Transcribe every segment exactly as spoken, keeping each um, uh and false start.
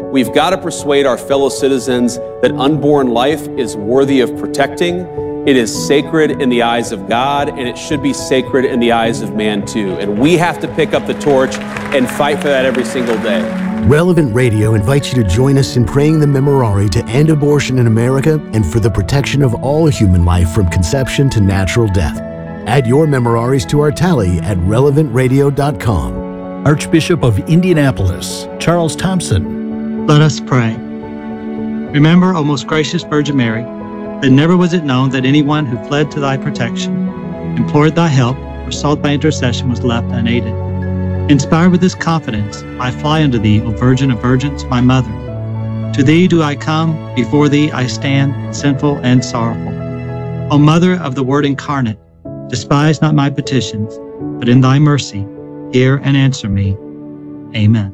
We've got to persuade our fellow citizens that unborn life is worthy of protecting. It is sacred in the eyes of God, and it should be sacred in the eyes of man too. And we have to pick up the torch and fight for that every single day. Relevant Radio invites you to join us in praying the Memorare to end abortion in America and for the protection of all human life from conception to natural death. Add your Memoraries to our tally at relevant radio dot com. Archbishop of Indianapolis, Charles Thompson. Let us pray. Remember, O most gracious Virgin Mary, that never was it known that anyone who fled to thy protection, implored thy help, or sought thy intercession was left unaided. Inspired with this confidence, I fly unto thee, O Virgin of Virgins, my Mother. To thee do I come, before thee I stand, sinful and sorrowful. O Mother of the Word incarnate, despise not my petitions, but in thy mercy, hear and answer me. Amen.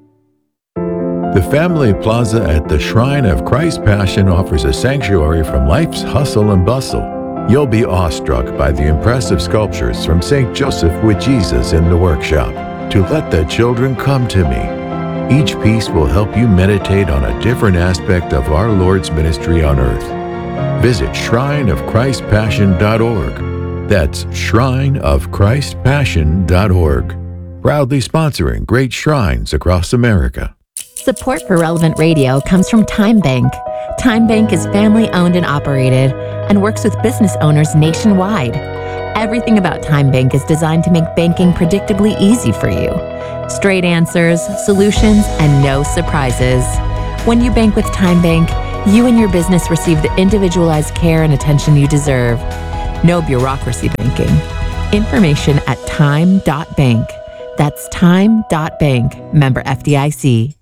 The Family Plaza at the Shrine of Christ Passion offers a sanctuary from life's hustle and bustle. You'll be awestruck by the impressive sculptures from Saint Joseph with Jesus in the workshop. To let the children come to me. Each piece will help you meditate on a different aspect of our Lord's ministry on earth. Visit shrine of christ passion dot org. That's shrine of christ passion dot org. Proudly sponsoring great shrines across America. Support for Relevant Radio comes from Time Bank. Time Bank is family-owned and operated and works with business owners nationwide. Everything about Time Bank is designed to make banking predictably easy for you. Straight answers, solutions, and no surprises. When you bank with Time Bank, you and your business receive the individualized care and attention you deserve. No bureaucracy banking. Information at time dot bank. That's time dot bank. Member F D I C.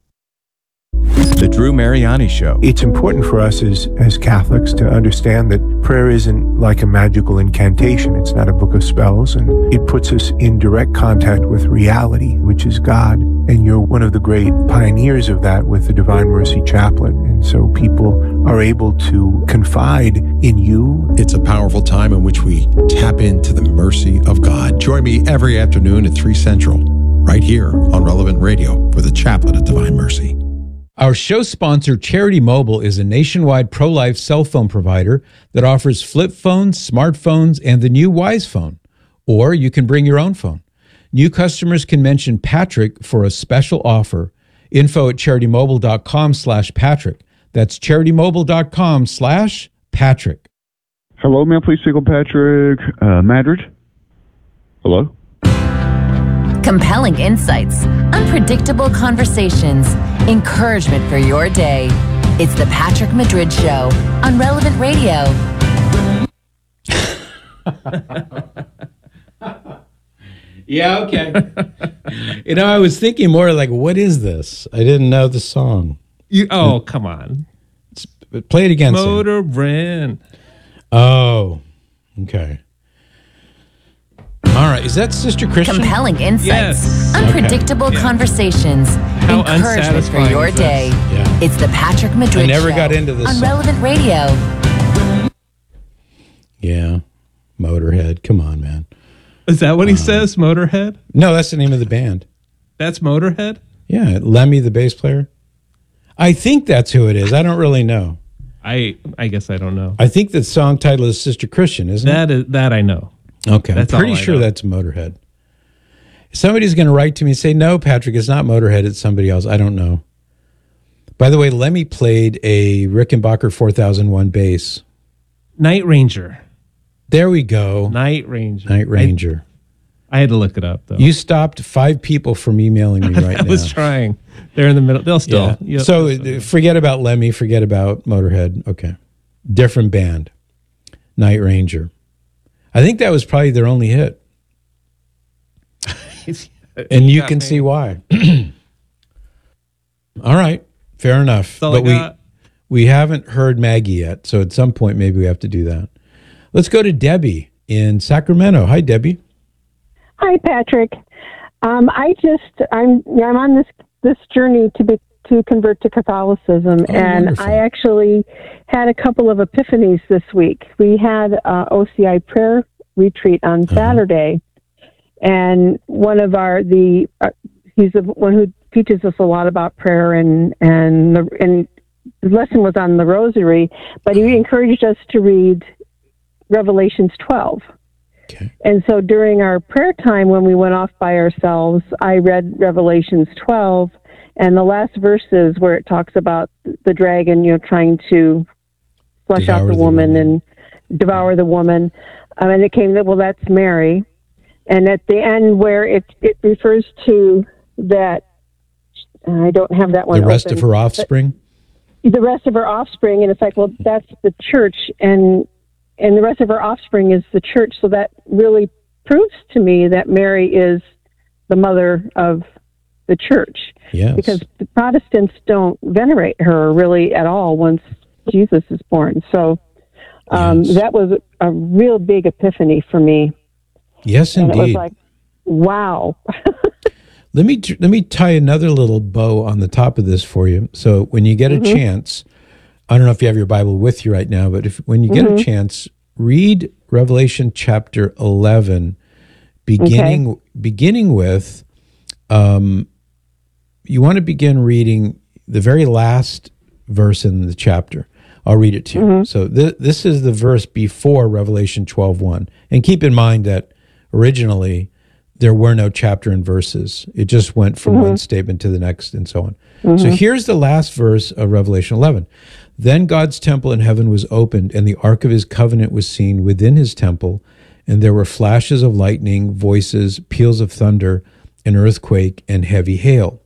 The Drew Mariani Show. It's important for us as, as Catholics to understand that prayer isn't like a magical incantation. It's not a book of spells, and it puts us in direct contact with reality, which is God. And you're one of the great pioneers of that with the Divine Mercy Chaplet. And so people are able to confide in you. It's a powerful time in which we tap into the mercy of God. Join me every afternoon at three Central, right here on Relevant Radio for the Chaplet of Divine Mercy. Our show sponsor, Charity Mobile, is a nationwide pro-life cell phone provider that offers flip phones, smartphones, and the new Wise Phone. Or you can bring your own phone. New customers can mention Patrick for a special offer. Info at charitymobile.com slash Patrick. That's charitymobile.com slash Patrick. Hello, may I please speak with Patrick uh, Madrid? Hello? Compelling insights, unpredictable conversations, encouragement for your day. It's the Patrick Madrid Show on Relevant Radio. Yeah, okay. You know, I was thinking more like, what is this? I didn't know the song. You, oh, come on. It's, play it again. Motor Ren. Oh, okay. All right, is that Sister Christian? Compelling insights, yes. unpredictable okay. yeah. conversations, How encouragement for your day. Yeah. It's the Patrick Madrid I never Show got into this on song. Relevant Radio. Yeah, Motorhead. Come on, man. Is that what he um, says, Motorhead? No, that's the name of the band. That's Motorhead? Yeah, Lemmy, the bass player. I think that's who it is. I don't really know. I I guess I don't know. I think the song title is Sister Christian, isn't that it? Is, that I know. Okay, that's I'm pretty sure know. that's Motorhead. Somebody's going to write to me and say, no, Patrick, it's not Motorhead, it's somebody else. I don't know. By the way, Lemmy played a Rickenbacker four thousand one bass. Night Ranger. There we go. Night Ranger. Night Ranger. I, I had to look it up, though. You stopped five people from emailing me right I now. I was trying. They're in the middle. They'll still. Yeah. Yep. So uh, forget about Lemmy, forget about Motorhead. Okay. Different band. Night Ranger. I think that was probably their only hit. And you can me. see why. All right. Fair enough. But we we haven't heard Maggie yet, so at some point maybe we have to do that. Let's go to Debbie in Sacramento. Hi, Debbie. Hi, Patrick. Um, I just I'm I'm on this this journey to be to convert to Catholicism, oh, and wonderful. I actually had a couple of epiphanies this week. We had a O C I prayer retreat on uh-huh. Saturday, and one of our the uh, he's the one who teaches us a lot about prayer, and and the, and the lesson was on the Rosary, but he encouraged us to read Revelations twelve. Okay. And so during our prayer time, when we went off by ourselves, I read Revelations twelve, and the last verses where it talks about the dragon, you know, trying to flesh Devour out the, the woman, woman. and devour the woman. Um, and it came that, well, that's Mary. And at the end where it it refers to that, I don't have that one The rest open, of her offspring? the rest of her offspring, and it's like, well, that's the church, and and the rest of her offspring is the church. So that really proves to me that Mary is the mother of the church. Yes. Because the Protestants don't venerate her really at all once Jesus is born. So um, Yes. that was a real big epiphany for me. Yes, And it was indeed. like, wow. Let me let me tie another little bow on the top of this for you. So when you get a Mhm. chance, I don't know if you have your Bible with you right now, but if when you get Mhm. a chance, read Revelation chapter eleven, beginning beginning with. Um, you want to begin reading the very last verse in the chapter. I'll read it to you. Mhm. So th- this is the verse before Revelation twelve one, and keep in mind that originally there were no chapter and verses. It just went from Mhm. one statement to the next and so on. So Mhm. here's the last verse of Revelation eleven. Then God's temple in heaven was opened, and the ark of his covenant was seen within his temple, and there were flashes of lightning, voices, peals of thunder, an earthquake, and heavy hail.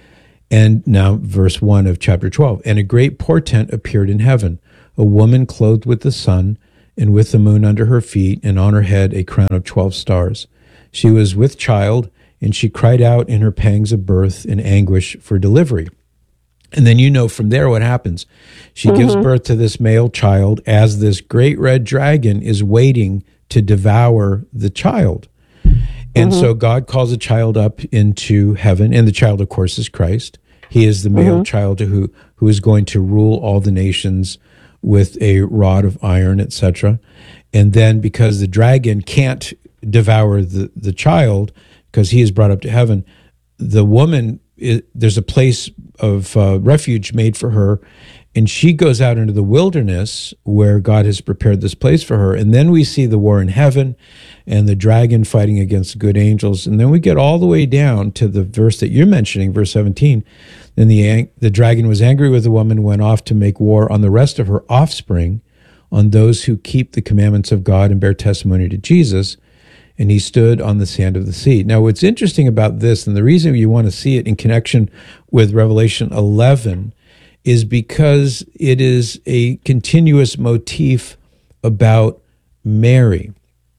And now verse one of chapter twelve. And a great portent appeared in heaven, a woman clothed with the sun, and with the moon under her feet, and on her head a crown of twelve stars. She was with child, and she cried out in her pangs of birth in anguish for delivery. And then you know from there what happens. She Mhm. gives birth to this male child as this great red dragon is waiting to devour the child. And Mhm. so God calls a child up into heaven, and the child, of course, is Christ. He is the male Mhm. child who, who is going to rule all the nations with a rod of iron, et cetera. And then because the dragon can't devour the, the child, because he is brought up to heaven, the woman, it, there's a place of uh, refuge made for her, and she goes out into the wilderness where God has prepared this place for her. And then we see the war in heaven and the dragon fighting against good angels. And then we get all the way down to the verse that you're mentioning, verse seventeen. Then the, the dragon was angry with the woman, went off to make war on the rest of her offspring, on those who keep the commandments of God and bear testimony to Jesus. And he stood on the sand of the sea. Now, what's interesting about this, and the reason you want to see it in connection with Revelation eleven, is because it is a continuous motif about Mary.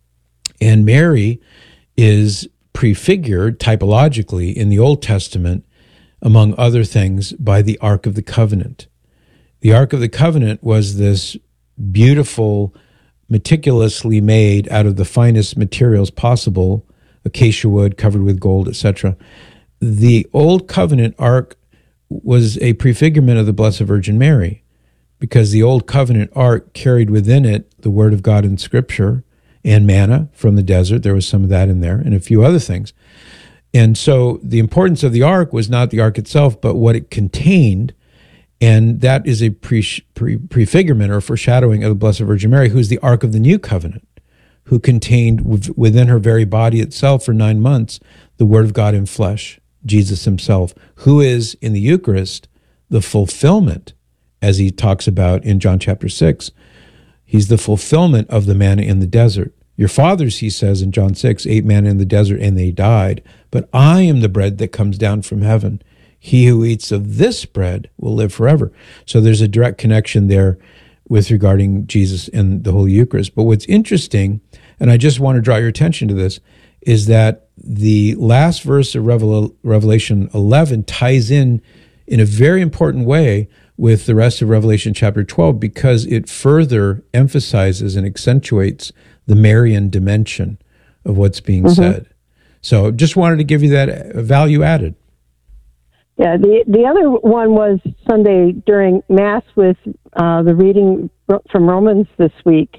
And Mary is prefigured typologically in the Old Testament, among other things, by the Ark of the Covenant. The Ark of the Covenant was this beautiful, meticulously made out of the finest materials possible, acacia wood covered with gold, et cetera. The Old Covenant Ark was a prefigurement of the Blessed Virgin Mary, because the Old Covenant Ark carried within it the Word of God in Scripture and manna from the desert. There was some of that in there, and a few other things. And so the importance of the Ark was not the Ark itself, but what it contained. And that is a pre, pre, prefigurement or foreshadowing of the Blessed Virgin Mary, who's the Ark of the New Covenant, who contained w- within her very body itself for nine months the Word of God in flesh, Jesus himself, who is in the Eucharist the fulfillment, as he talks about in John chapter six. He's the fulfillment of the manna in the desert. Your fathers, he says in John six, ate manna in the desert and they died. But I am the bread that comes down from heaven. He who eats of this bread will live forever. So there's a direct connection there with regarding Jesus and the Holy Eucharist. But what's interesting, and I just want to draw your attention to this, is that the last verse of Revel- Revelation eleven ties in in a very important way with the rest of Revelation chapter twelve, because it further emphasizes and accentuates the Marian dimension of what's being Mhm. said. So just wanted to give you that value added. Yeah, the the other one was Sunday during Mass with uh, the reading from Romans this week.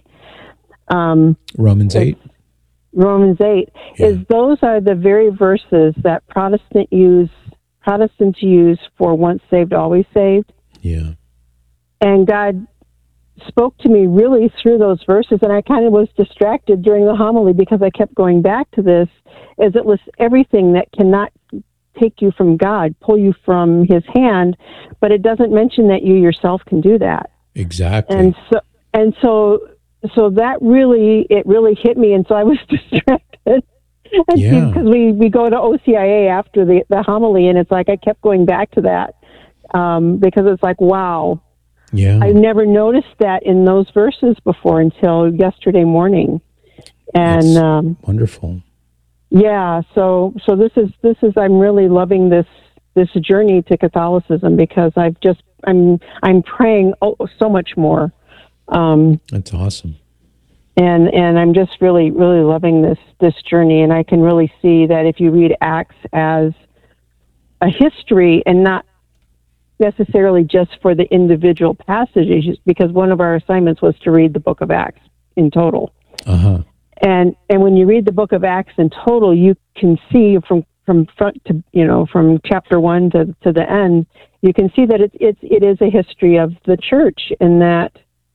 Um, Romans eight. Romans eight Yeah. is those are the very verses that Protestant use Protestants use for once saved, always saved. Yeah. And God spoke to me really through those verses, and I kind of was distracted during the homily because I kept going back to this, as it lists everything that cannot take you from God, pull you from his hand, but it doesn't mention that you yourself can do that. Exactly. And so, and so, so that really, it really hit me, and so I was distracted. Yeah. Because we, we go to O C I A after the, the homily, and it's like I kept going back to that um, because it's like, wow. Yeah. I never noticed that in those verses before until yesterday morning. And um, wonderful. Yeah, so so this is this is I'm really loving this this journey to Catholicism because I've just I'm I'm praying oh, so much more. Um, That's awesome. And and I'm just really really loving this this journey, and I can really see that if you read Acts as a history and not necessarily just for the individual passages, because one of our assignments was to read the book of Acts in total. Uh-huh. And and when you read the book of Acts in total, you can see from, from front to, you know, from chapter one to, to the end, you can see that it's it's it is a history of the church, and that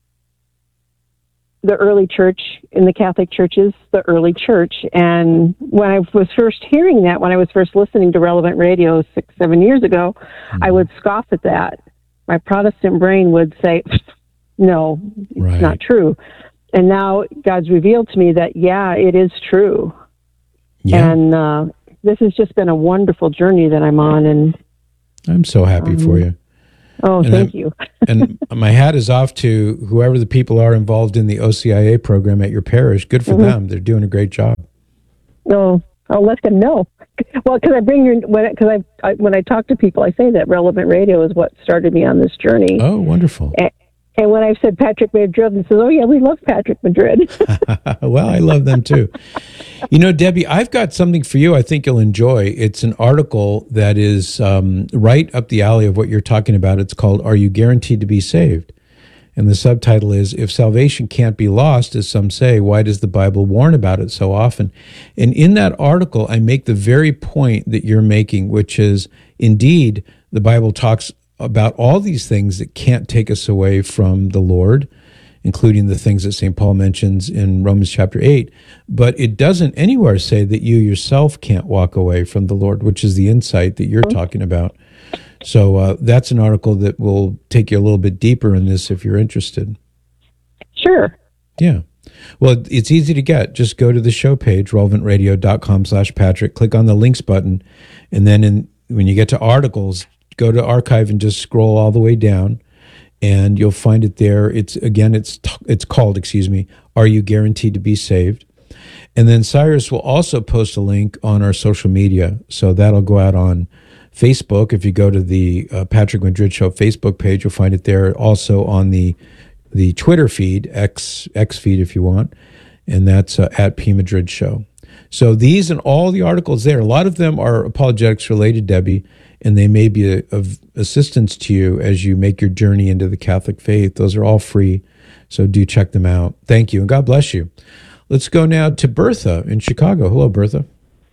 the early church in the Catholic Church is the early church. And when I was first hearing that, when I was first listening to Relevant Radio six, seven years ago, mm-hmm. I would scoff at that. My Protestant brain would say, no, it's right. not true. And now God's revealed to me that, yeah, it is true. Yeah. And uh, this has just been a wonderful journey that I'm on. And I'm so happy um, for you. Oh, and thank I'm, you. And my hat is off to whoever the people are involved in the O C I A program at your parish. Good for mm-hmm. them. They're doing a great job. No, I'll let them know. Well, because I bring your when because I, I when I talk to people, I say that Relevant Radio is what started me on this journey. Oh, wonderful. And, and when I've said Patrick Madrid, and says, "Oh yeah, we love Patrick Madrid." Well, I love them too. You know, Debbie, I've got something for you I think you'll enjoy. It's an article that is um, right up the alley of what you're talking about. It's called, "Are You Guaranteed to Be Saved?" And the subtitle is, "If salvation can't be lost, as some say, why does the Bible warn about it so often?" And in that article, I make the very point that you're making, which is, indeed, the Bible talks about all these things that can't take us away from the Lord, including the things that Saint Paul mentions in Romans chapter eight. But it doesn't anywhere say that you yourself can't walk away from the Lord, which is the insight that you're talking about. So uh, that's an article that will take you a little bit deeper in this if you're interested. Sure. Yeah. Well, it's easy to get. Just go to the show page, relevantradio.com slash Patrick, click on the links button, and then in, when you get to articles, go to archive and just scroll all the way down, and you'll find it there. It's again, it's t- it's called, excuse me, "Are You Guaranteed to Be Saved?" And then Cyrus will also post a link on our social media, so that'll go out on Facebook. If you go to the uh, Patrick Madrid Show Facebook page, you'll find it there. Also on the the Twitter feed, X X feed if you want, and that's uh, at P Madrid Show. So these and all the articles there, a lot of them are apologetics related, Debbie, and they may be a, of assistance to you as you make your journey into the Catholic faith. Those are all free, so do check them out. Thank you, and God bless you. Let's go now to Bertha in Chicago. Hello, Bertha.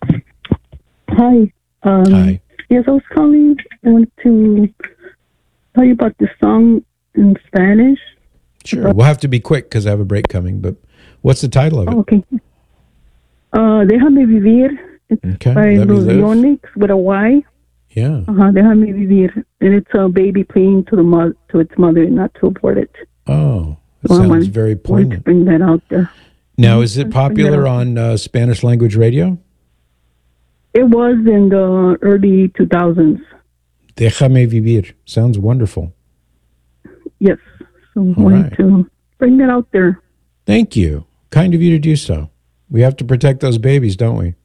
Hi. Um, Hi. Yes, I was calling. I wanted to tell you about the song in Spanish. Sure. We'll have to be quick because I have a break coming, but what's the title of it? Oh, okay. Uh, Déjame Vivir. It's okay. by Let Los Yonix with a Y. Yeah. Uh-huh, Déjame Vivir. And it's a baby pleading to the mo- to its mother not to abort it. Oh, that so sounds wanted, very poignant. To bring that out there. Now, is it popular on uh, Spanish language radio? It was in the early two thousands. Déjame Vivir. Sounds wonderful. Yes. So I All wanted right. to bring that out there. Thank you. Kind of you to do so. We have to protect those babies, don't we?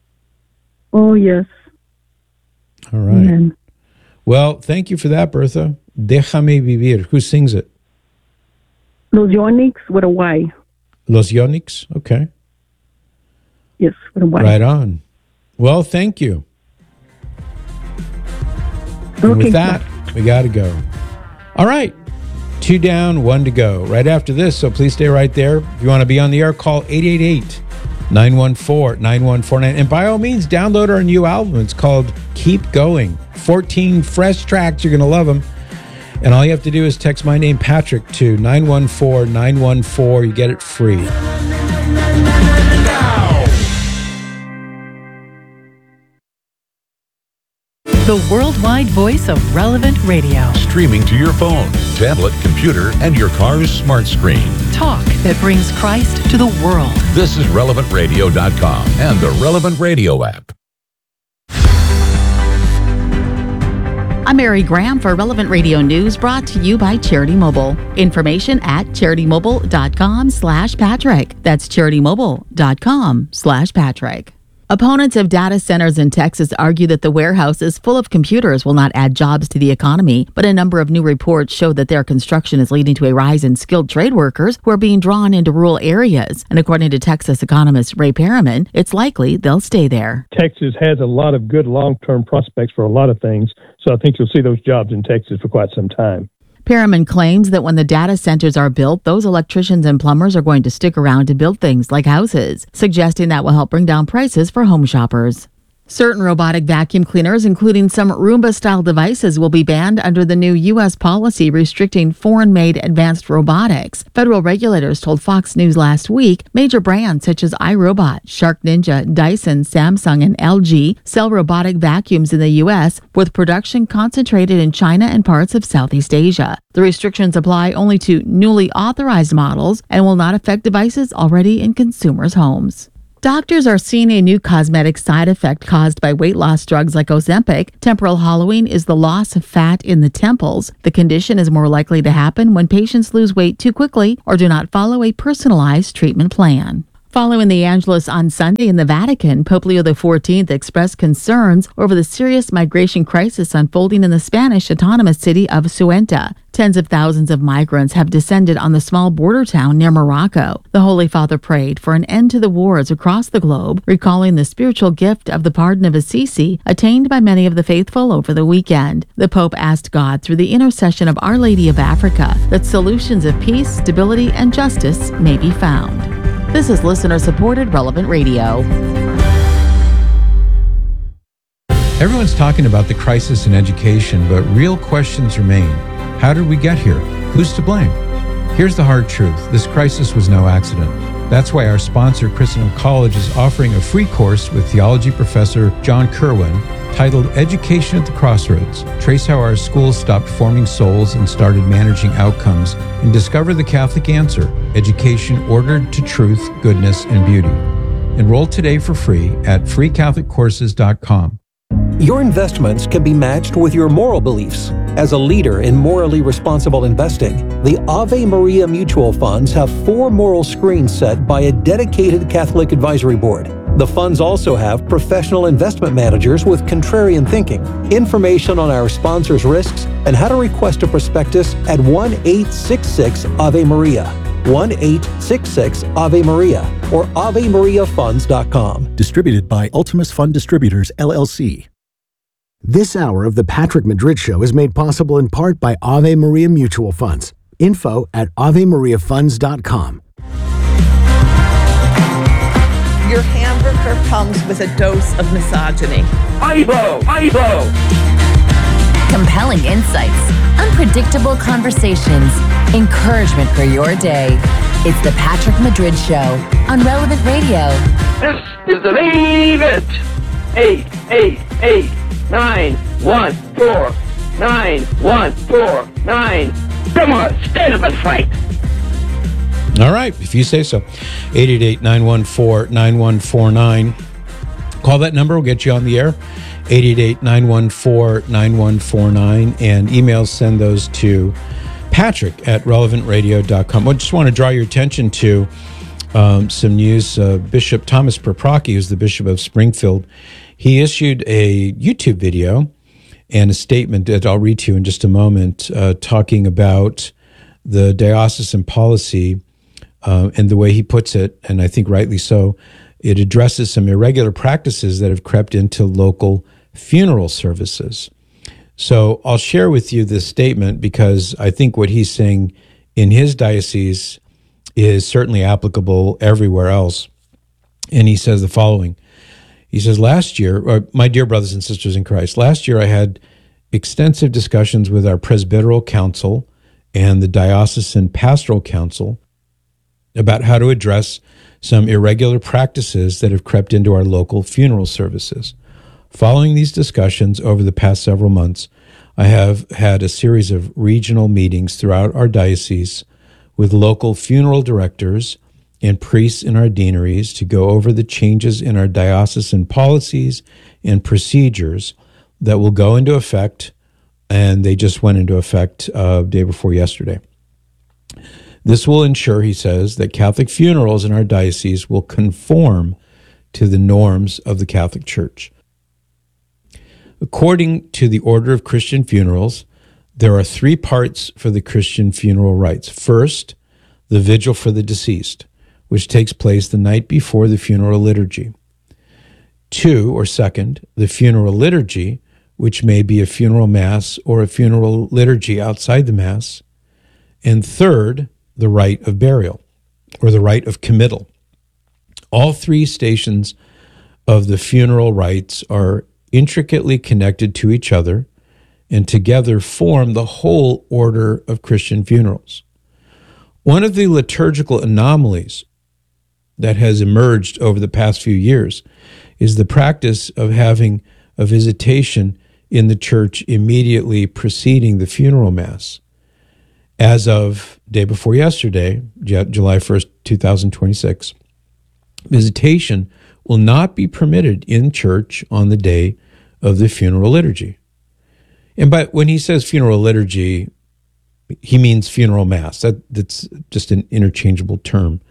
Oh, yes. All right. Amen. Well, thank you for that, Bertha. Déjame Vivir. Who sings it? Los Yonix with a Y. Los Yonix? Okay. Yes, with a Y. Right on. Well, thank you. And Okay. with that, we got to go. All right. Two down, one to go. Right after this, so please stay right there. If you want to be on the air, call eight eight eight, nine one four, nine one four nine. And by all means, download our new album. It's called Keep Going. fourteen fresh tracks. You're going to love them. And all you have to do is text my name, Patrick, to nine one four, nine one four. You get it free. The worldwide voice of Relevant Radio. Streaming to your phone, tablet, computer, and your car's smart screen. Talk that brings Christ to the world. This is relevant radio dot com and the Relevant Radio app. I'm Mary Graham for Relevant Radio News, brought to you by Charity Mobile. Information at charity mobile dot com slash Patrick. That's charity mobile dot com slash Patrick. Opponents of data centers in Texas argue that the warehouses full of computers will not add jobs to the economy, but a number of new reports show that their construction is leading to a rise in skilled trade workers who are being drawn into rural areas. And according to Texas economist Ray Perriman, it's likely they'll stay there. Texas has a lot of good long-term prospects for a lot of things, so I think you'll see those jobs in Texas for quite some time. Perriman claims that when the data centers are built, those electricians and plumbers are going to stick around to build things like houses, suggesting that will help bring down prices for home shoppers. Certain robotic vacuum cleaners, including some Roomba-style devices, will be banned under the new U S policy restricting foreign-made advanced robotics. Federal regulators told Fox News last week major brands such as iRobot, Shark Ninja, Dyson, Samsung, and L G sell robotic vacuums in the U S, with production concentrated in China and parts of Southeast Asia. The restrictions apply only to newly authorized models and will not affect devices already in consumers' homes. Doctors are seeing a new cosmetic side effect caused by weight loss drugs like Ozempic. Temporal hollowing is the loss of fat in the temples. The condition is more likely to happen when patients lose weight too quickly or do not follow a personalized treatment plan. Following the Angelus on Sunday in the Vatican, Pope Leo the fourteenth expressed concerns over the serious migration crisis unfolding in the Spanish autonomous city of Ceuta. Tens of thousands of migrants have descended on the small border town near Morocco. The Holy Father prayed for an end to the wars across the globe, recalling the spiritual gift of the pardon of Assisi attained by many of the faithful over the weekend. The Pope asked God, through the intercession of Our Lady of Africa, that solutions of peace, stability, and justice may be found. This is listener-supported Relevant Radio. Everyone's talking about the crisis in education, but real questions remain. How did we get here? Who's to blame? Here's the hard truth. This crisis was no accident. That's why our sponsor, Christendom College, is offering a free course with theology professor John Kerwin titled Education at the Crossroads. Trace how our schools stopped forming souls and started managing outcomes, and discover the Catholic answer: education ordered to truth, goodness, and beauty. Enroll today for free at free catholic courses dot com. Your investments can be matched with your moral beliefs. As a leader in morally responsible investing, the Ave Maria Mutual Funds have four moral screens set by a dedicated Catholic advisory board. The funds also have professional investment managers with contrarian thinking. Information on our sponsors' risks and how to request a prospectus at one eight six six Ave Maria, one eight six six Ave Maria, or ave maria funds dot com. Distributed by Ultimus Fund Distributors, L L C. This hour of the Patrick Madrid Show is made possible in part by Ave Maria Mutual Funds. Info at ave maria funds dot com. Your hamburger comes with a dose of misogyny. Ivo! Ivo! Compelling insights, unpredictable conversations, encouragement for your day. It's the Patrick Madrid Show on Relevant Radio. This is the Leave It! Eight, eight, eight, nine, one, four, nine, one, four, nine. Come on, stand up and fight! All right, if you say so. eight eight eight, nine one four, nine one four nine. Call that number, we'll get you on the air. eight eight eight, nine one four, nine one four nine. And emails, send those to Patrick at relevant radio dot com. I just want to draw your attention to um, some news. Uh, Bishop Thomas Perprocki, who's the Bishop of Springfield, he issued a YouTube video and a statement that I'll read to you in just a moment, uh, talking about the diocesan policy. Uh, and the way he puts it, and I think rightly so, it addresses some irregular practices that have crept into local funeral services. So I'll share with you this statement because I think what he's saying in his diocese is certainly applicable everywhere else. And he says the following. He says, last year, or my dear brothers and sisters in Christ, last year I had extensive discussions with our Presbyteral Council and the Diocesan Pastoral Council about how to address some irregular practices that have crept into our local funeral services. Following these discussions over the past several months, I have had a series of regional meetings throughout our diocese with local funeral directors and priests in our deaneries to go over the changes in our diocesan policies and procedures that will go into effect, and they just went into effect uh, day before yesterday. This will ensure, he says, that Catholic funerals in our diocese will conform to the norms of the Catholic Church. According to the Order of Christian Funerals, there are three parts for the Christian funeral rites. First, the vigil for the deceased, which takes place the night before the funeral liturgy. Two, or second, the funeral liturgy, which may be a funeral mass or a funeral liturgy outside the mass. And third, the rite of burial, or the rite of committal. All three stations of the funeral rites are intricately connected to each other and together form the whole order of Christian funerals. One of the liturgical anomalies that has emerged over the past few years is the practice of having a visitation in the church immediately preceding the funeral mass. As of day before yesterday, July first, two thousand twenty-six, visitation will not be permitted in church on the day of the funeral liturgy. And but when he says funeral liturgy, he means funeral mass. That, that's just an interchangeable term.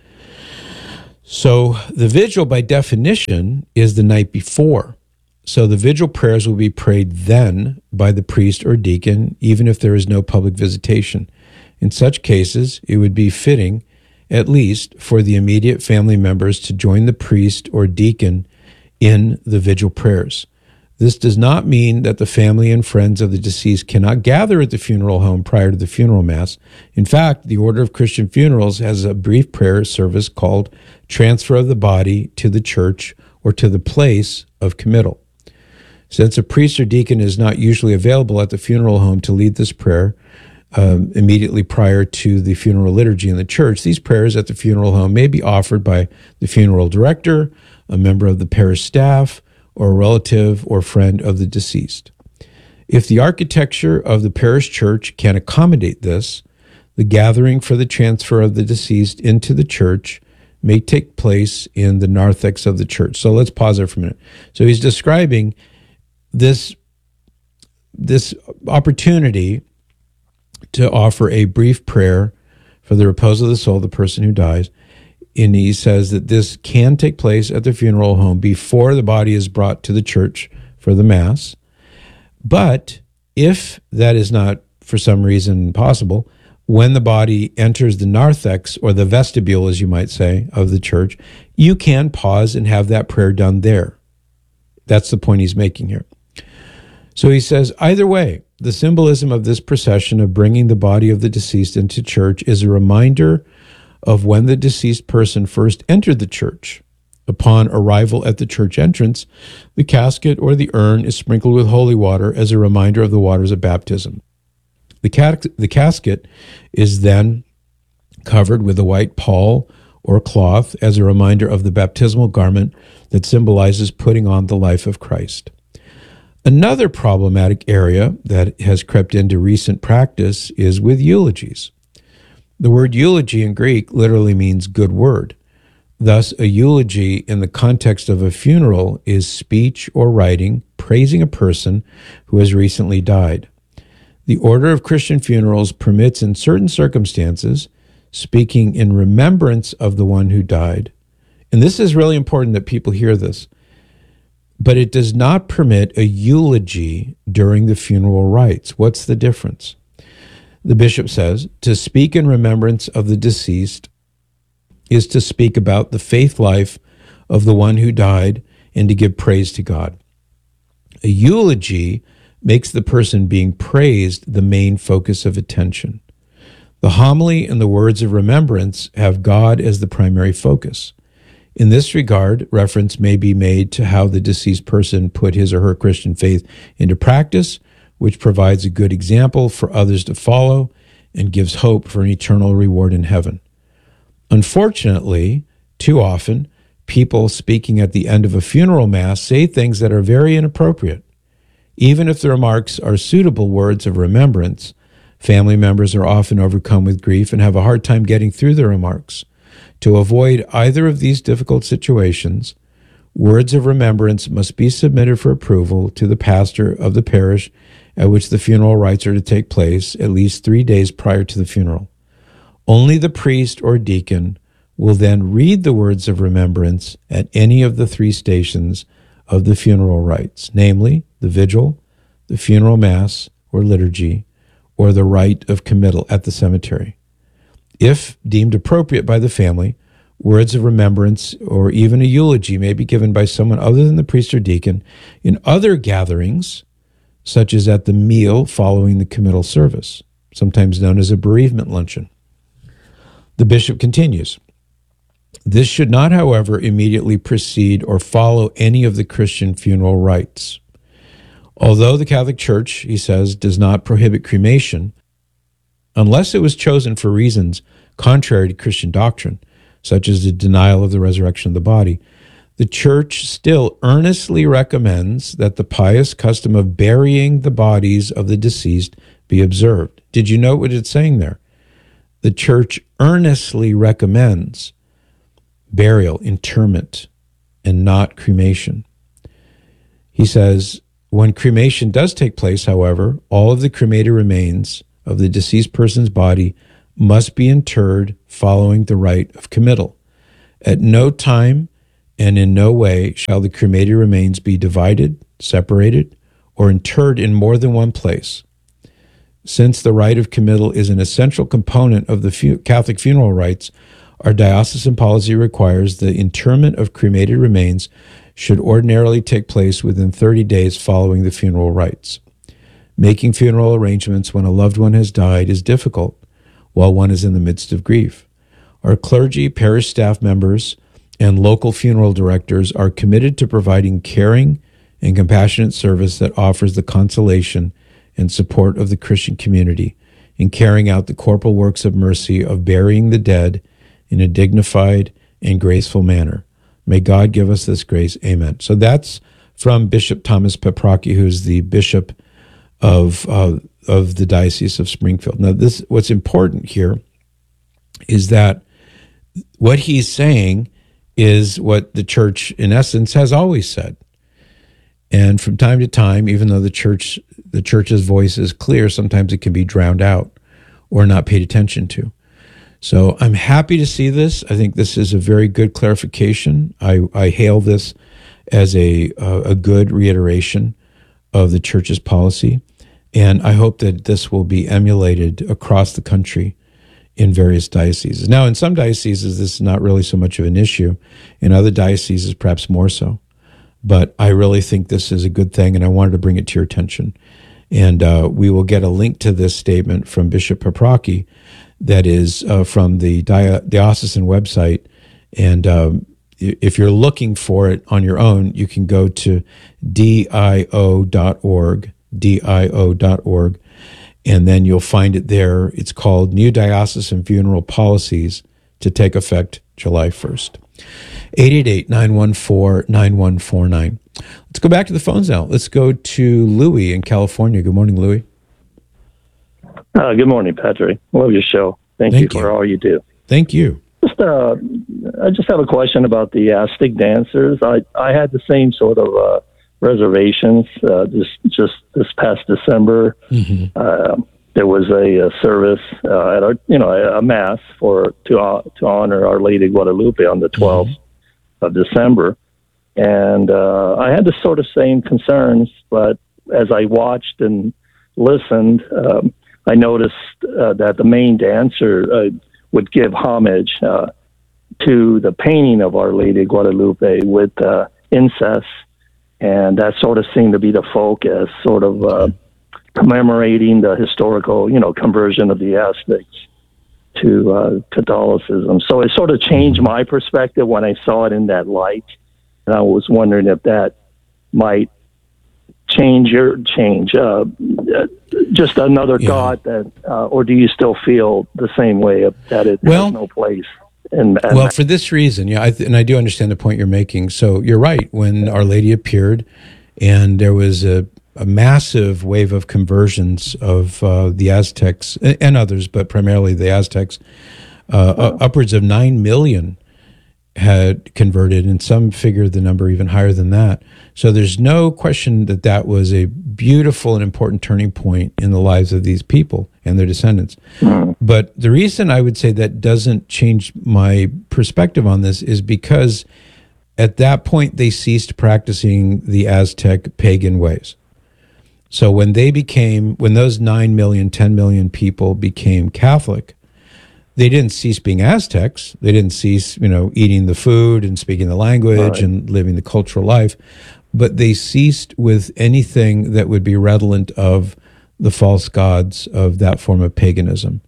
So the vigil, by definition, is the night before. So the vigil prayers will be prayed then by the priest or deacon, even if there is no public visitation. In such cases, it would be fitting, at least, for the immediate family members to join the priest or deacon in the vigil prayers. This does not mean that the family and friends of the deceased cannot gather at the funeral home prior to the funeral mass. In fact, the Order of Christian Funerals has a brief prayer service called Transfer of the Body to the Church or to the Place of Committal. Since a priest or deacon is not usually available at the funeral home to lead this prayer um, immediately prior to the funeral liturgy in the church, these prayers at the funeral home may be offered by the funeral director, a member of the parish staff, or a relative or friend of the deceased. If the architecture of the parish church can accommodate this, the gathering for the transfer of the deceased into the church may take place in the narthex of the church. So let's pause there for a minute. So he's describing this, this opportunity to offer a brief prayer for the repose of the soul of the person who dies. And he says that this can take place at the funeral home before the body is brought to the church for the mass. But if that is not, for some reason, possible, when the body enters the narthex, or the vestibule, as you might say, of the church, you can pause and have that prayer done there. That's the point he's making here. So he says, either way, the symbolism of this procession of bringing the body of the deceased into church is a reminder of when the deceased person first entered the church. Upon arrival at the church entrance, the casket or the urn is sprinkled with holy water as a reminder of the waters of baptism. The, ca- the casket is then covered with a white pall or cloth as a reminder of the baptismal garment that symbolizes putting on the life of Christ. Another problematic area that has crept into recent practice is with eulogies. The word eulogy in Greek literally means good word. Thus, a eulogy in the context of a funeral is speech or writing praising a person who has recently died. The Order of Christian Funerals permits, in certain circumstances, speaking in remembrance of the one who died. And this is really important that people hear this. But it does not permit a eulogy during the funeral rites. What's the difference? The bishop says, to speak in remembrance of the deceased is to speak about the faith life of the one who died and to give praise to God. A eulogy makes the person being praised the main focus of attention. The homily and the words of remembrance have God as the primary focus. In this regard, reference may be made to how the deceased person put his or her Christian faith into practice, which provides a good example for others to follow and gives hope for an eternal reward in heaven. Unfortunately, too often, people speaking at the end of a funeral mass say things that are very inappropriate. Even if the remarks are suitable words of remembrance, family members are often overcome with grief and have a hard time getting through the remarks. To avoid either of these difficult situations, words of remembrance must be submitted for approval to the pastor of the parish at which the funeral rites are to take place at least three days prior to the funeral. Only the priest or deacon will then read the words of remembrance at any of the three stations of the funeral rites, namely the vigil, the funeral mass or liturgy, or the rite of committal at the cemetery. If deemed appropriate by the family, words of remembrance or even a eulogy may be given by someone other than the priest or deacon in other gatherings, such as at the meal following the committal service, sometimes known as a bereavement luncheon. The bishop continues, this should not, however, immediately precede or follow any of the Christian funeral rites. Although the Catholic Church, he says, does not prohibit cremation, unless it was chosen for reasons contrary to Christian doctrine, such as the denial of the resurrection of the body, the Church still earnestly recommends that the pious custom of burying the bodies of the deceased be observed. Did you note what it's saying there? The Church earnestly recommends burial, interment, and not cremation. He says, when cremation does take place, however, all of the cremated remains of the deceased person's body must be interred following the rite of committal. At no time and in no way shall the cremated remains be divided, separated, or interred in more than one place. Since the rite of committal is an essential component of the fu- Catholic funeral rites, our diocesan policy requires the interment of cremated remains should ordinarily take place within thirty days following the funeral rites. Making funeral arrangements when a loved one has died is difficult while one is in the midst of grief. Our clergy, parish staff members, and local funeral directors are committed to providing caring and compassionate service that offers the consolation and support of the Christian community in carrying out the corporal works of mercy of burying the dead in a dignified and graceful manner. May God give us this grace. Amen. So that's from Bishop Thomas Peprocki, who's the bishop of uh, of the Diocese of Springfield. Now, this what's important here is that what he's saying is what the church, in essence, has always said. And from time to time, even though the church the church's voice is clear, sometimes it can be drowned out or not paid attention to. So I'm happy to see this. I think this is a very good clarification. I, I hail this as a, uh, a good reiteration of the church's policy. And I hope that this will be emulated across the country in various dioceses. Now, in some dioceses, this is not really so much of an issue. In other dioceses, perhaps more so. But I really think this is a good thing, and I wanted to bring it to your attention. And uh, we will get a link to this statement from Bishop Peprocki that is uh, from the dio- diocesan website. And um, if you're looking for it on your own, you can go to D I O dot org, D I O dot org, and then you'll find it there. It's called New Diocesan Funeral Policies to take effect July first. eight eight eight, nine one four, nine one four nine. Let's go back to the phones now. Let's go to Louis in California. Good morning, Louis. Uh, good morning, Patrick. Love your show. Thank, Thank you, you for all you do. Thank you. Just, uh, I just have a question about the Aztec dancers. I, I had the same sort of uh, reservations uh, just just this past December. Mm-hmm. Uh, there was a, a service uh, at our, you know, a, a mass for to uh, to honor Our Lady Guadalupe on the twelfth mm-hmm. of December, and uh, I had the sort of same concerns. But as I watched and listened, um, I noticed uh, that the main dancer uh, would give homage uh, to the painting of Our Lady Guadalupe with uh, incest, and that sort of seemed to be the focus, sort of uh, commemorating the historical, you know, conversion of the Aztecs to uh, Catholicism. So it sort of changed my perspective when I saw it in that light, and I was wondering if that might change your change uh, just another Yeah. God that, uh, or do you still feel the same way of, that it Well- has no place? In, in Well, for this reason, yeah, I th- and I do understand the point you're making. So you're right. When Our Lady appeared, and there was a, a massive wave of conversions of uh, the Aztecs and, and others, but primarily the Aztecs, uh, uh, upwards of nine million had converted, and some figure the number even higher than that. So there's no question that that was a beautiful and important turning point in the lives of these people and their descendants. Mm. But the reason I would say that doesn't change my perspective on this is because at that point they ceased practicing the Aztec pagan ways. So when they became, when those nine million, ten million people became Catholic, they didn't cease being Aztecs. They didn't cease, you know, eating the food and speaking the language Right. and living the cultural life, but they ceased with anything that would be redolent of the false gods of that form of paganism.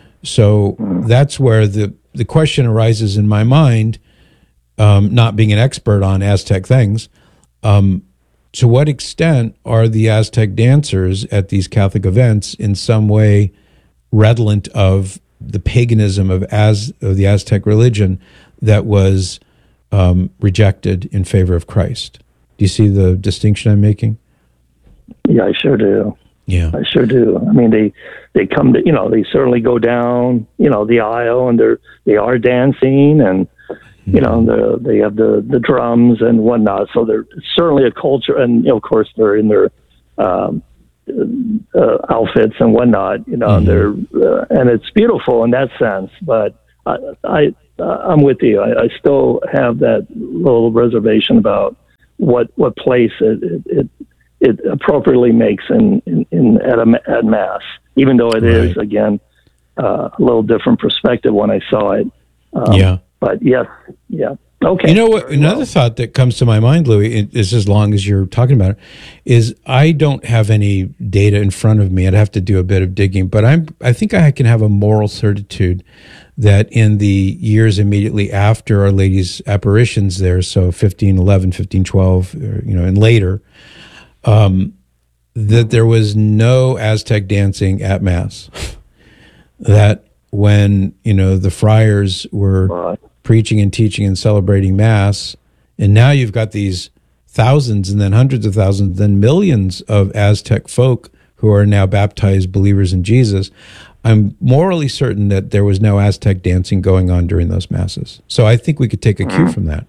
So that's where the, the question arises in my mind, um, not being an expert on Aztec things, um, to what extent are the Aztec dancers at these Catholic events in some way redolent of the paganism of Az of the Aztec religion that was um, rejected in favor of Christ? Do you see the distinction I'm making? Yeah, I sure do. Yeah, I sure do. I mean, they they come to, you know, they certainly go down, you know, the aisle, and they're they are dancing, and you know, the, they have the the drums and whatnot. So they're certainly a culture, and you know, of course they're in their um, uh, outfits and whatnot. You know, Mm-hmm. they're uh, and it's beautiful in that sense. But I, I I'm with you. I, I still have that little reservation about what what place it it, it, it appropriately makes in, in, in at a, at mass, even though it is again uh, a little different perspective when I saw it. Um, yeah. But yes, yeah. Okay. You know what? Another thought that comes to my mind, Louis, it- is as long as you're talking about it, is I don't have any data in front of me. I'd have to do a bit of digging, but I'm I think I can have a moral certitude that in the years immediately after Our Lady's apparitions there, so fifteen eleven, fifteen twelve, or, you know, and later, um, that there was no Aztec dancing at Mass. That when, you know, the friars were preaching and teaching and celebrating Mass, and now you've got these thousands and then hundreds of thousands, then millions of Aztec folk who are now baptized believers in Jesus. I'm morally certain that there was no Aztec dancing going on during those Masses. So I think we could take a cue from that.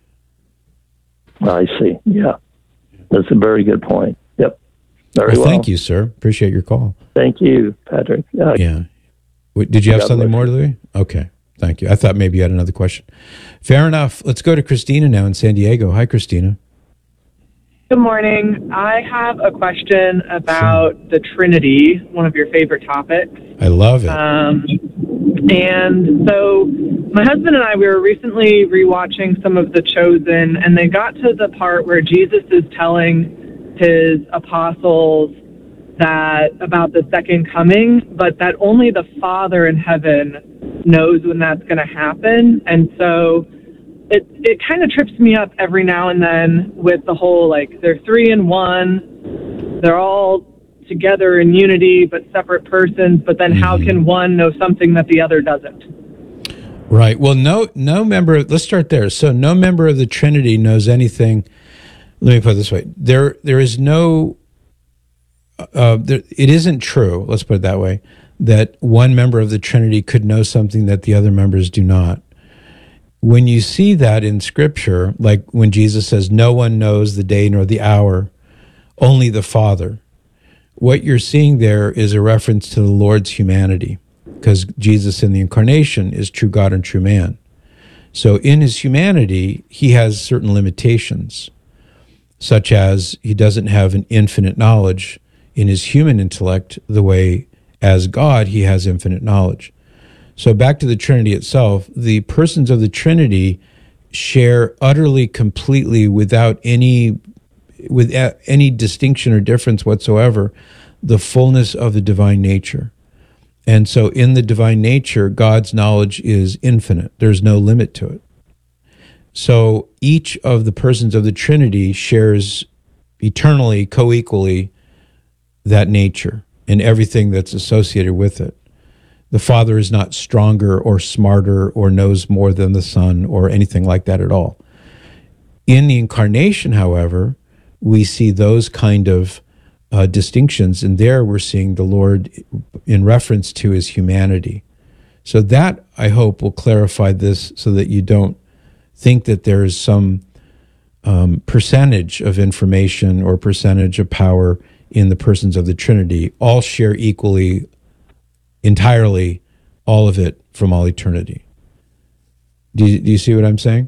I see. Yeah. That's a very good point. Yep. Very well. Thank you, sir. Appreciate your call. Thank you, Patrick. Uh, Yeah. Wait, did you have God something bless more, Louis? Okay. Thank you. I thought maybe you had another question. Fair enough. Let's go to Christina now in San Diego. Hi, Christina. Good morning. I have a question about the Trinity, one of your favorite topics. I love it. Um, and so my husband and I, we were recently rewatching some of The Chosen, and they got to the part where Jesus is telling his apostles that about the second coming, but that only the Father in heaven knows when that's going to happen. And so it it kind of trips me up every now and then with the whole, like, they're three in one, they're all together in unity but separate persons, but then how can one know something that the other doesn't? Right. Well, no, no member. Let's start there. So, no member of the Trinity knows anything. Let me put it this way: there, there is no. Uh, there, it isn't true. Let's put it that way: that one member of the Trinity could know something that the other members do not. When you see that in Scripture, like when Jesus says, "No one knows the day nor the hour, only the Father," what you're seeing there is a reference to the Lord's humanity, because Jesus in the incarnation is true God and true man. So in his humanity, he has certain limitations, such as he doesn't have an infinite knowledge in his human intellect the way as God he has infinite knowledge. So back to the Trinity itself, the persons of the Trinity share utterly, completely, without any with any distinction or difference whatsoever, the fullness of the divine nature. And so in the divine nature, God's knowledge is infinite. There's no limit to it. So each of the persons of the Trinity shares eternally, co-equally, that nature and everything that's associated with it. The Father is not stronger or smarter or knows more than the Son or anything like that at all. In the incarnation, however, we see those kind of uh, distinctions, and there we're seeing the Lord in reference to his humanity. So that, I hope, will clarify this so that you don't think that there is some um, percentage of information or percentage of power in the persons of the Trinity. All share equally, entirely, all of it from all eternity. Do you, do you see what I'm saying?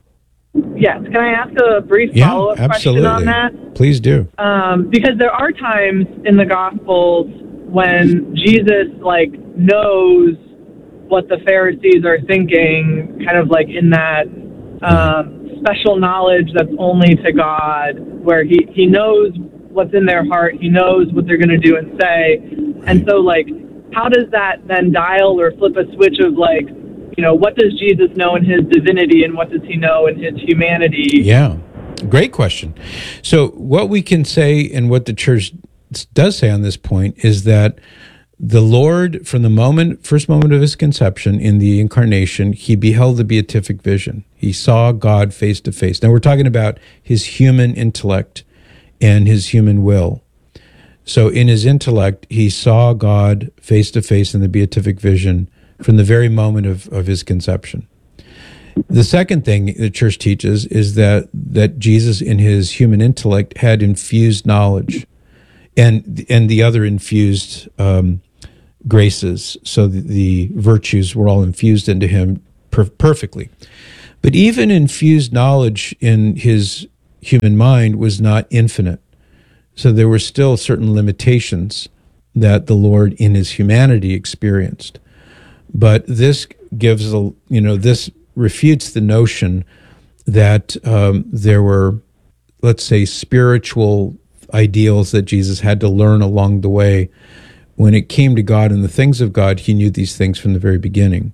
Yes. Can I ask a brief Yeah, follow-up absolutely. question on that? Please do. Um, because there are times in the Gospels when Jesus, like, knows what the Pharisees are thinking, kind of like in that um, special knowledge that's only to God, where he, he knows what's in their heart, he knows what they're going to do and say. And so, like, how does that then dial or flip a switch of, like, you know, what does Jesus know in his divinity and what does he know in his humanity? Yeah, great question. So what we can say and what the church does say on this point is that the Lord, from the moment, first moment of his conception in the incarnation, he beheld the beatific vision. He saw God face to face. Now we're talking about his human intellect and his human will. So in his intellect, he saw God face to face in the beatific vision from the very moment of, of his conception. The second thing the church teaches is that that Jesus in his human intellect had infused knowledge and and the other infused um, graces. So the, the virtues were all infused into him per- perfectly. But even infused knowledge in his human mind was not infinite. So there were still certain limitations that the Lord in his humanity experienced. But this gives a, you know, this refutes the notion that um, there were, let's say, spiritual ideals that Jesus had to learn along the way. When it came to God and the things of God, he knew these things from the very beginning.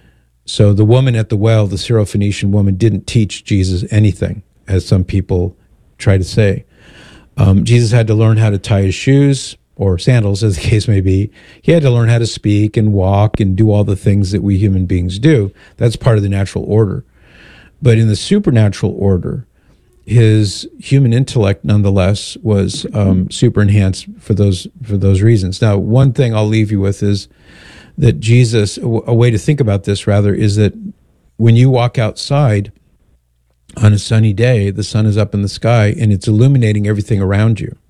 So the woman at the well, the Syrophoenician woman, didn't teach Jesus anything, as some people try to say. Um, Jesus had to learn how to tie his shoes, or sandals, as the case may be. He had to learn how to speak and walk and do all the things that we human beings do. That's part of the natural order. But in the supernatural order, his human intellect, nonetheless, was um, super enhanced for those for those reasons. Now, one thing I'll leave you with is that Jesus, a way to think about this, rather, is that when you walk outside on a sunny day, the sun is up in the sky and it's illuminating everything around you.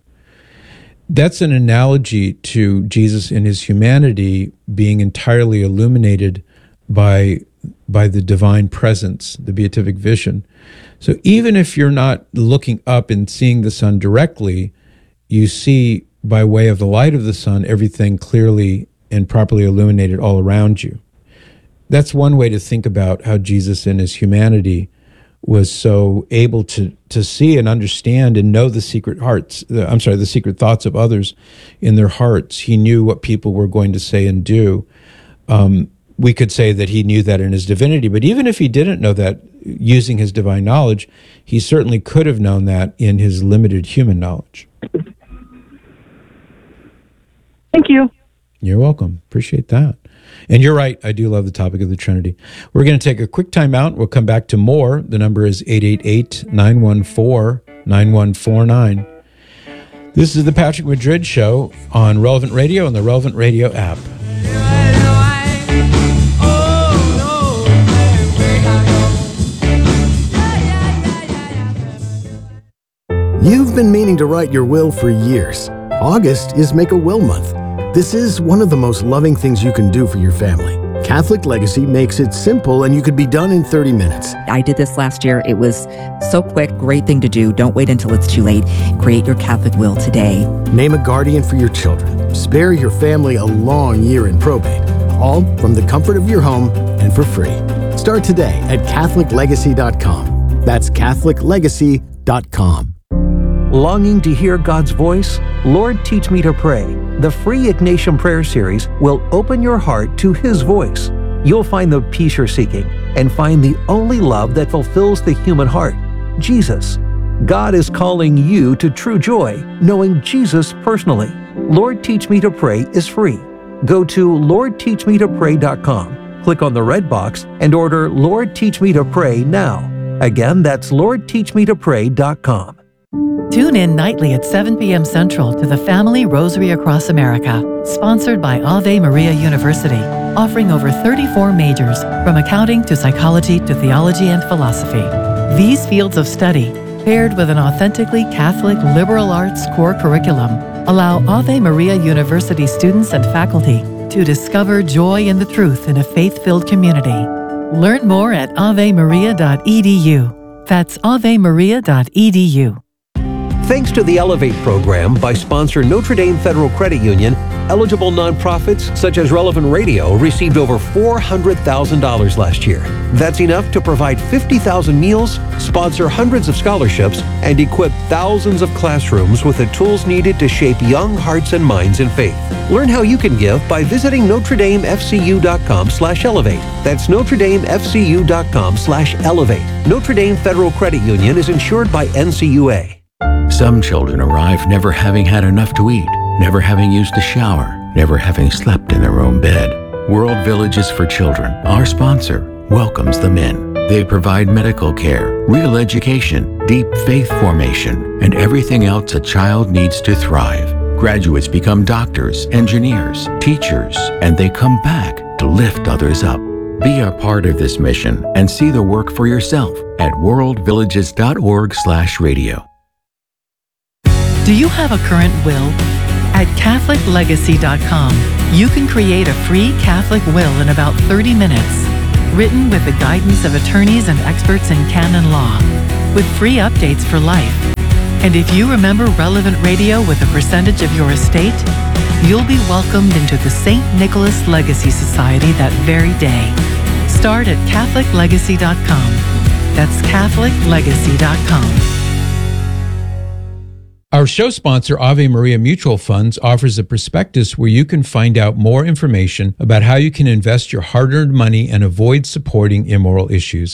That's an analogy to Jesus in his humanity being entirely illuminated by, by the divine presence, the beatific vision. So even if you're not looking up and seeing the sun directly, you see by way of the light of the sun everything clearly and properly illuminated all around you. That's one way to think about how Jesus in his humanity was so able to to see and understand and know the secret hearts, the, I'm sorry, the secret thoughts of others in their hearts. He knew what people were going to say and do. Um, we could say that he knew that in his divinity, but even if he didn't know that using his divine knowledge, he certainly could have known that in his limited human knowledge. Thank you. You're welcome. Appreciate that. And you're right, I do love the topic of the Trinity. We're going to take a quick time out. We'll come back to more. The number is eight eight eight, nine one four, nine one four nine. This is the Patrick Madrid Show on Relevant Radio and the Relevant Radio app. You've been meaning to write your will for years. August is Make a Will Month. This is one of the most loving things you can do for your family. Catholic Legacy makes it simple and you could be done in thirty minutes. I did this last year. It was so quick, great thing to do. Don't wait until it's too late. Create your Catholic will today. Name a guardian for your children. Spare your family a long year in probate. All from the comfort of your home and for free. Start today at Catholic Legacy dot com. That's Catholic Legacy dot com. Longing to hear God's voice? Lord, teach me to pray. The free Ignatian Prayer Series will open your heart to His voice. You'll find the peace you're seeking and find the only love that fulfills the human heart, Jesus. God is calling you to true joy, knowing Jesus personally. Lord Teach Me to Pray is free. Go to lord teach me to pray dot com, click on the red box, and order Lord Teach Me to Pray now. Again, that's lord teach me to pray dot com. Tune in nightly at seven p.m. Central to the Family Rosary Across America, sponsored by Ave Maria University, offering over thirty-four majors, from accounting to psychology to theology and philosophy. These fields of study, paired with an authentically Catholic liberal arts core curriculum, allow Ave Maria University students and faculty to discover joy in the truth in a faith-filled community. Learn more at ave maria dot e d u. That's ave maria dot e d u. Thanks to the Elevate program by sponsor Notre Dame Federal Credit Union, eligible nonprofits such as Relevant Radio received over four hundred thousand dollars last year. That's enough to provide fifty thousand meals, sponsor hundreds of scholarships, and equip thousands of classrooms with the tools needed to shape young hearts and minds in faith. Learn how you can give by visiting notre dame f c u dot com slash elevate. That's notre dame f c u dot com slash elevate. Notre Dame Federal Credit Union is insured by N C U A. Some children arrive never having had enough to eat, never having used a shower, never having slept in their own bed. World Villages for Children, our sponsor, welcomes them in. They provide medical care, real education, deep faith formation, and everything else a child needs to thrive. Graduates become doctors, engineers, teachers, and they come back to lift others up. Be a part of this mission and see the work for yourself at world villages dot org slash radio. Do you have a current will? At catholic legacy dot com, you can create a free Catholic will in about thirty minutes, written with the guidance of attorneys and experts in canon law, with free updates for life. And if you remember Relevant Radio with a percentage of your estate, you'll be welcomed into the Saint Nicholas Legacy Society that very day. Start at catholic legacy dot com. That's catholic legacy dot com. Our show sponsor, Ave Maria Mutual Funds, offers a prospectus where you can find out more information about how you can invest your hard-earned money and avoid supporting immoral issues.